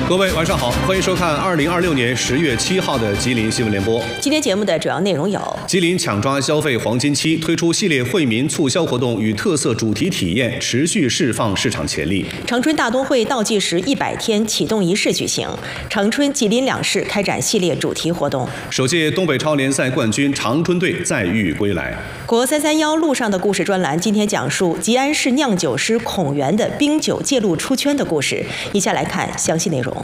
各位晚上好，欢迎收看2026年10月7号的吉林新闻联播。 今天节目的主要内容有： 吉林抢抓消费黄金期，推出系列惠民促销活动与特色主题体验，持续释放市场潜力。 长春大都会倒计时100天启动仪式举行，长春、吉林两市开展系列主题活动。 首届东北超联赛冠军长春队再遇归来。 国331路上的故事专栏今天讲述吉安市酿酒师孔元的冰酒戒路出圈的故事。以下来看详细内容。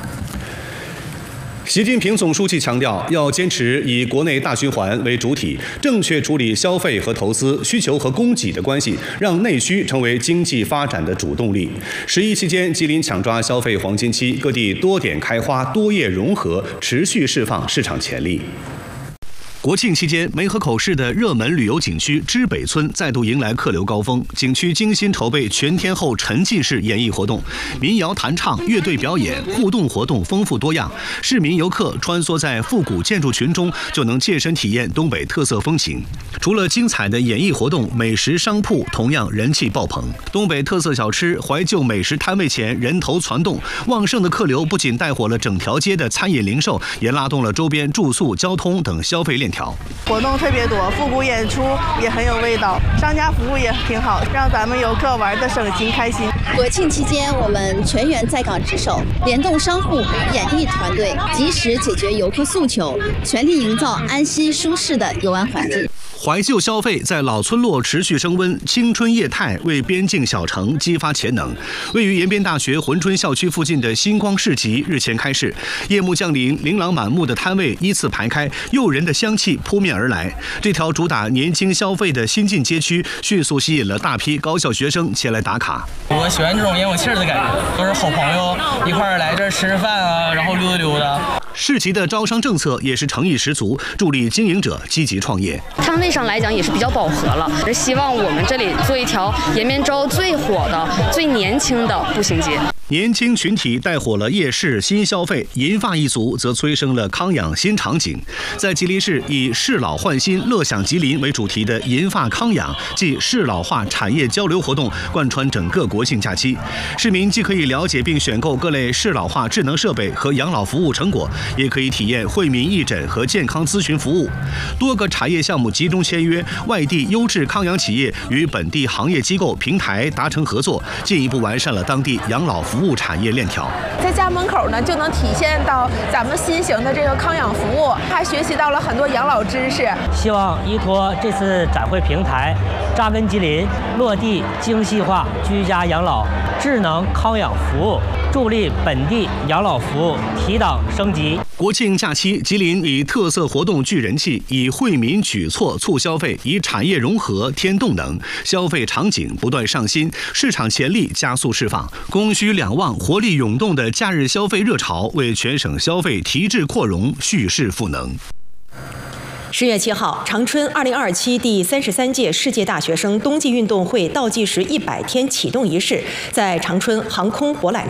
习近平总书记强调，要坚持以国内大循环为主体，正确处理消费和投资、需求和供给的关系，让内需成为经济发展的主动力。11期间，吉林抢抓消费黄金期，各地多点开花、多业融合，持续释放市场潜力。国庆期间，梅河口市的热门旅游景区知北村再度迎来客流高峰。景区精心筹备全天候沉浸式演艺活动，民谣弹唱、乐队表演、互动活动丰富多样。市民游客穿梭在复古建筑群中，就能切身体验东北特色风情。除了精彩的演艺活动，美食商铺同样人气爆棚。东北特色小吃、怀旧美食摊位前人头攒动，旺盛的客流不仅带火了整条街的餐饮零售，也拉动了周边住宿、交通等消费链条。 活动特别多，复古演出也很有味道，商家服务也挺好，让咱们游客玩得省心开心。 国庆期间，我们全员在岗值守，联动商户与演艺团队，及时解决游客诉求，全力营造安心舒适的游玩环境。 怀旧消费在老村落持续升温，青春业态为边境小城激发潜能。位于延边大学珲春校区附近的星光市集日前开市，夜幕降临，琳琅满目的摊位依次排开，诱人的香气扑面而来。这条主打年轻消费的新晋街区，迅速吸引了大批高校学生前来打卡。 我喜欢这种年有气儿的感觉，都是好朋友一块儿来这儿吃饭啊，然后溜达溜达。 市集的招商政策也是诚意十足，助力经营者积极创业。 摊位上来讲也是比较饱和了，希望我们这里做一条延边州最火的、最年轻的步行街。 年轻群体带火了夜市新消费，银发一族则催生了康养新场景。在吉林市以市老焕新、乐享吉林为主题的银发康养暨市老化产业交流活动贯穿整个国庆假期。市民既可以了解并选购各类市老化智能设备和养老服务成果，也可以体验惠民义诊和健康咨询服务。多个产业项目集中签约，外地优质康养企业与本地行业机构平台达成合作，进一步完善了当地养老服务产业链条。 在家门口呢，就能体现到咱们新型的这个康养服务，还学习到了很多养老知识。 希望依托这次展会平台，扎根吉林，落地精细化居家养老智能康养服务，助力本地养老服务提档升级。 国庆假期，吉林以特色活动聚人气，以惠民举措促消费，以产业融合添动能，消费场景不断上新，市场潜力加速释放，供需两旺、活力涌动的假日消费热潮，为全省消费提质扩容、蓄势赋能。 10月7号，长春2027第33届世界大学生冬季运动会倒计时100天启动仪式在长春航空博览